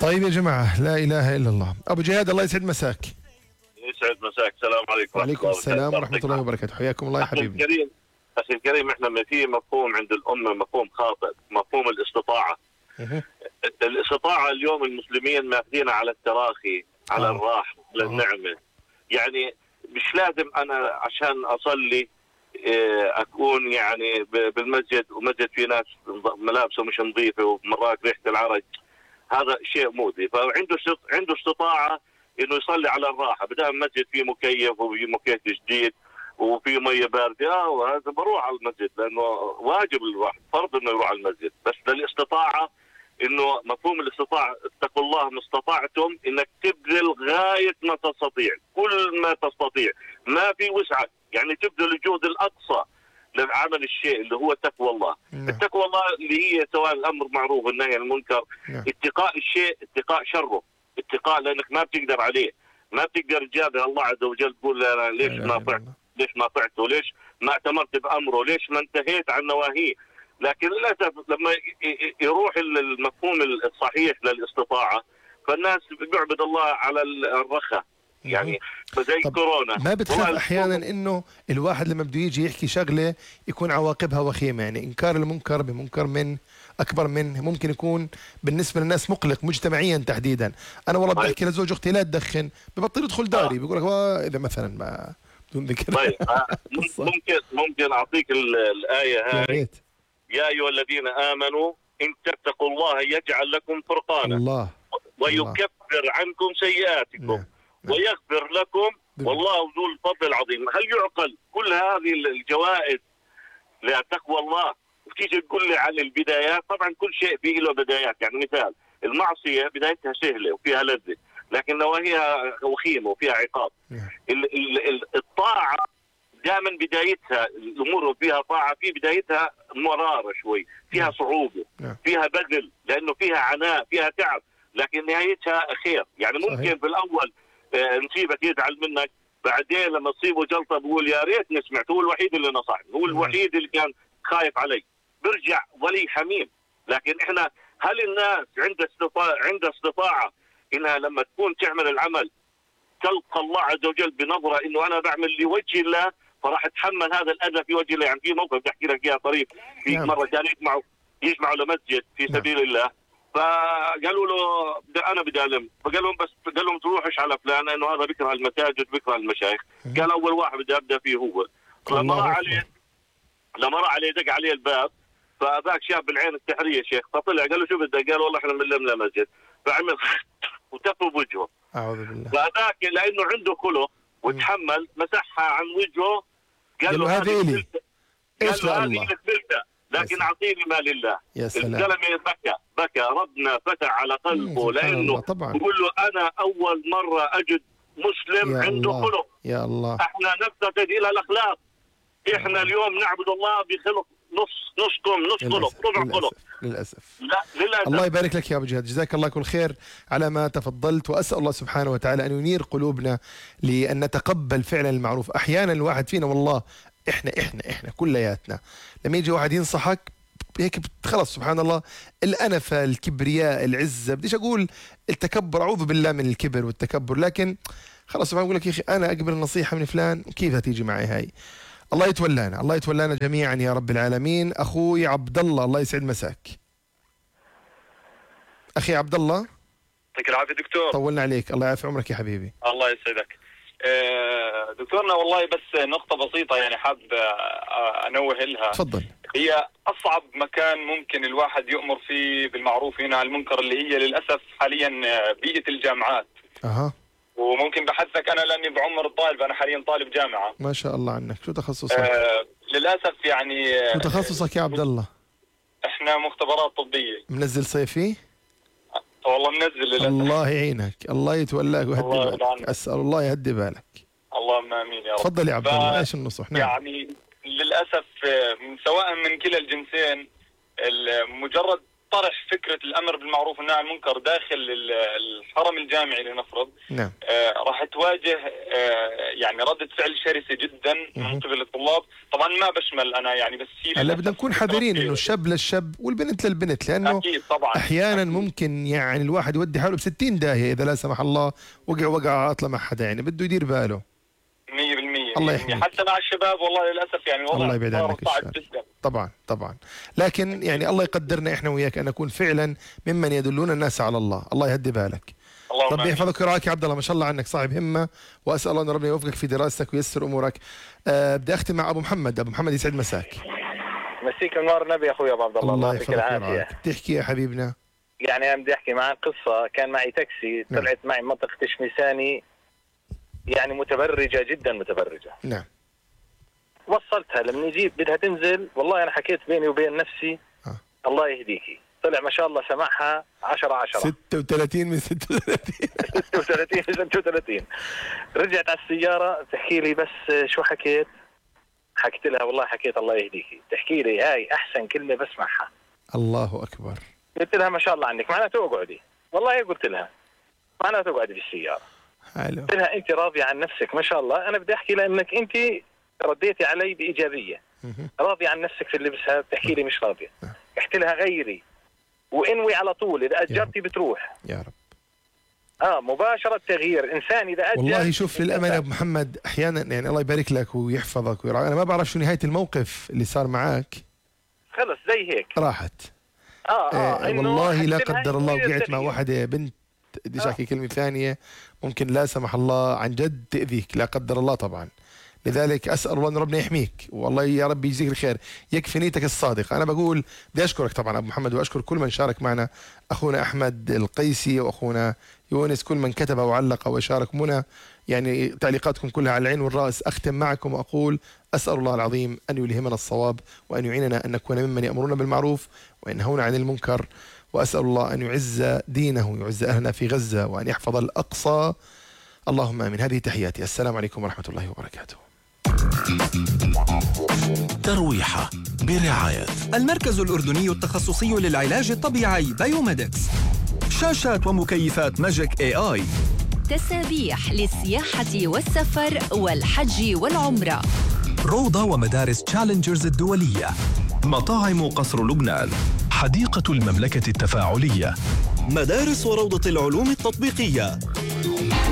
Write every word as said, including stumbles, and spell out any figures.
طيب يا جماعة، لا إله إلا الله. أبو جهاد الله يسعد مساك. يسعد مساك، السلام عليكم. وعليكم السلام ورحمة الله وبركاته، حياكم الله يا حبيبي. أخي الكريم أخي الكريم احنا ما في مفهوم عند الأمة، مفهوم خاطئ، مفهوم الاستطاعة. الاستطاعة اليوم المسلمين ماخذينها على التراخي، على آه. الراحة، على النعمة. يعني مش لازم أنا عشان أصلي أكون يعني بالمسجد، ومسجد في ناس ملابسه مش نظيفة ومرات ريحة العرج، هذا شيء مؤذي. فعنده عنده استطاعة انه يصلي على الراحه، بدل المسجد فيه مكيف وفي مكيف جديد وفي ميه بارده، اه وهذا بروح على المسجد لانه واجب الواحد، فرض انه يروح على المسجد. بس للاستطاعه، انه مفهوم الاستطاعه، اتقوا الله ما استطعتم، انك تبذل غايه ما تستطيع، كل ما تستطيع، ما في وسعك، يعني تبذل الجهد الاقصى لعمل الشيء اللي هو تقوى الله. نعم. التقوى الله اللي هي سواء الامر معروف والنهي عن المنكر. نعم. اتقاء الشيء، اتقاء شره، اتقاء لانك ما بتقدر عليه، ما بتقدر تجابه الله عز وجل تقول انا ليش ما طعت، ليش ما طعته، ليش ما اعتمرت بامره، ليش ما انتهيت عن نواهيه. لكن للاسف لما يروح المفهوم الصحيح للاستطاعه، فالناس بيعبد الله على الرخاء، يعني زي كورونا. ما بتخاف احيانا انه الواحد لما بده يجي يحكي شغله يكون عواقبها وخيمه؟ يعني انكار المنكر بمنكر من اكبر منه ممكن يكون بالنسبه للناس مقلق مجتمعيا تحديدا. انا والله بدي احكي لزوج اختي لا تدخن، ببطل يدخل داري، بيقول لك اذا مثلا ما بدون ذكر. طيب ممكن ممكن اعطيك الايه هاي. يا ايها الذين امنوا ان تتقوا الله يجعل لكم فرقانا، الله، ويكفر الله. عنكم سيئاتكم. نعم. ويغفر لكم والله ذو الفضل العظيم. هل يعقل كل هذه الجوائز لتقوى الله وتيجي تقول لي على البدايات؟ طبعا كل شيء فيه له بدايات. يعني مثال المعصيه بدايتها سهله وفيها لذه، لكن نواهيها وخيمه وفيها عقاب. الطاعه دائما بدايتها الامور فيها طاعه، في بدايتها مراره شوي، فيها صعوبه، فيها بذل، لانه فيها عناء، فيها تعب، لكن نهايتها خير. يعني ممكن صحيح. في الاول نصيبك يزعل منك، بعدين لما تصيبه جلطه بقول يا ريتني سمعت، هو الوحيد اللي نصحني، هو الوحيد اللي كان خايف علي، برجع ولي حميم. لكن احنا هل الناس عندها استطاعه عندها استطاعه انها لما تكون تعمل العمل تلقى الله عز وجل بنظره انه انا بعمل لوجه الله، فراح اتحمل هذا الاذى في وجه الله. يعني في موقف بحكي لك اياه طريف. في مره كان يجمعوا يجمعوا لمسجد في سبيل الله، فقالوا له انا بدي الم، فقال لهم بس قال لهم تروحش على فلان لانه هذا بيكره المساجد بيكره المشايخ. قال اول واحد بدي ابدا فيه هو. لما راح عليه لما راح عليه دق عليه الباب، فذاك شاف بالعين السحريه شيخ، فطلع قال له شو بدك؟ قال والله احنا بنلم مسجد. فعمل وتفوا بوجهه. اعوذ بالله. فذاك لانه عنده خلق وتحمل مسحها عن وجهه، قال له هذه لي ايش الله، لكن اعطيني ما لله. يا سلام. الزلمه بكى بكى ربنا فتح على قلبه، لانه بقول له انا اول مره اجد مسلم عنده خلق. يا الله. احنا نفتقد الى الاخلاق. احنا اليوم نعبد الله بخلق نص نص كم نص خلق ربع خلق. للاسف. لا للاسف. الله يبارك لك يا ابو جهاد، جزاك الله كل خير على ما تفضلت، واسال الله سبحانه وتعالى ان ينير قلوبنا لان نتقبل فعلا المعروف. احيانا الواحد فينا والله احنا احنا احنا كلياتنا لما يجي واحد ينصحك هيك خلص سبحان الله، الانفه، الكبرياء، العزه، بديش اقول التكبر، اعوذ بالله من الكبر والتكبر، لكن خلص سبحان الله يقول لك يا اخي انا اقبل النصيحه من فلان، كيف هتيجي معي هاي؟ الله يتولانا، الله يتولانا جميعا يا رب العالمين. اخوي عبد الله الله يسعد مساك. اخي عبد الله يعطيك العافيه دكتور. طولنا عليك، الله يعافي عمرك يا حبيبي. الله يسعدك. دكتورنا والله بس نقطة بسيطة يعني حاب أنوه لها. تفضل. هي أصعب مكان ممكن الواحد يؤمر فيه بالمعروف وينهى عن المنكر اللي هي للأسف حاليا بيئة الجامعات. أها. وممكن بحثك أنا لأني بعمر الطالب، أنا حاليا طالب جامعة. ما شاء الله عنك، شو تخصصك؟ آه للأسف يعني. شو تخصصك يا عبد الله؟ إحنا مختبرات طبية. منزل صيفي؟ والله منزل للأسف. الله يعينك، الله يتولاك ويهدي بالك، أسأل الله يهدي بالك. اللهم امين يا رب. تفضل يا عبد الله، ايش النصح؟ نعم. يعني للاسف سواء من كلا الجنسين مجرد طرح فكرة الأمر بالمعروف والنهي عن المنكر داخل الحرم الجامعي لنفرض، نعم. آه راح تواجه آه يعني ردة فعل شرسة جدا من قبل الطلاب. طبعا ما بشمل أنا يعني، بس هلا بدنا نكون حذرين إنه الشاب للشاب والبنت للبنت، لأنه أكيد طبعا أحيانا أكيد. ممكن يعني الواحد يودي حاله بستين داهية إذا لا سمح الله وقع وقع عطلة مع حدا، يعني بده يدير باله. مية بالمية الله يعني يحميك. حتى مع الشباب والله للأسف يعني وضع الله يبعد عنك صعب الشر. جدا. طبعا طبعا، لكن يعني الله يقدرنا احنا وياك ان نكون فعلا ممن يدلون الناس على الله. الله يهدي بالك. ربي يحفظك ويرعاك يا عبد الله، ما شاء الله عنك صاحب همه، واسال الله ان ربنا يوفقك في دراستك وييسر امورك. أه بدي اختم مع ابو محمد. ابو محمد يسعد مساك. مسيك النور النبي اخوي ابو عبد الله، الله يعطيك العافيه. تحكي يا حبيبنا؟ يعني انا بدي احكي معك قصه. كان معي تاكسي، نعم. طلعت معي منطقه شميساني، يعني متبرجه جدا متبرجه. نعم. وصلتها لما نجيب بدها تنزل، والله انا حكيت بيني وبين نفسي آه. الله يهديكي، طلع ما شاء الله سمعها عشرة عشرة ستة وثلاثين من ستة وثلاثين ستة وثلاثين من ستة وثلاثين. رجعت على السياره تحكي لي بس شو حكيت؟ حكيت لها والله حكيت الله يهديكي. تحكي لي هاي احسن كلمه بسمعها. الله اكبر. قلت لها ما شاء الله عنك، معناته اقعدي. والله قلت لها معناته اقعدي بالسياره. حلو. قلت لها انت راضيه عن نفسك ما شاء الله. انا بدي احكي لانك انت رديتي علي بايجابيه. راضيه عن نفسك في اللبس هذا؟ بتحكي لي مش راضيه. قلت لها غيري وانوي على طول، اذا اجرتي بتروح. يا رب. اه مباشره تغيير انسان اذا اجر. والله شوف للامانه ابو محمد احيانا يعني الله يبارك لك ويحفظك ويرعاك، انا ما بعرف شو نهايه الموقف اللي صار معك. خلص زي هيك راحت. اه اه إيه والله لا قدر الله وقعت مع واحده بنت بديش احكي كلمه ثانيه ممكن لا سمح الله عن جد تاذيك، لا قدر الله طبعا. لذلك اسال الله ان ربنا يحميك، والله يا رب يجزيك الخير، يكفي نيتك الصادقه. انا بقول بدي اشكرك طبعا ابو محمد، واشكر كل من شارك معنا، اخونا احمد القيسي واخونا يونس، كل من كتب وعلق وشارك. منى يعني تعليقاتكم كلها على العين والراس. اختم معكم واقول اسال الله العظيم ان يلهمنا الصواب، وان يعيننا ان نكون ممن يامرون بالمعروف وينهون عن المنكر، واسال الله ان يعز دينه ويعز اهلنا في غزه، وان يحفظ الاقصى. اللهم امين. هذه تحياتي، السلام عليكم ورحمه الله وبركاته. ترويحة برعاية المركز الأردني التخصصي للعلاج الطبيعي بايوميدكس. شاشات ومكيفات ماجيك اي اي. تسابيح للسياحة والسفر والحج والعمرة. روضة ومدارس تشالنجرز الدولية. مطاعم قصر لبنان. حديقة المملكة التفاعلية. مدارس وروضة العلوم التطبيقية.